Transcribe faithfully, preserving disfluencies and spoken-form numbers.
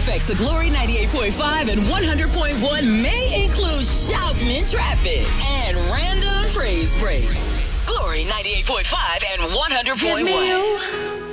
effects of Glory ninety-eight point five and one hundred point one may include shouting in traffic and random phrase breaks. Glory ninety-eight point five and one hundred point one. Give me you.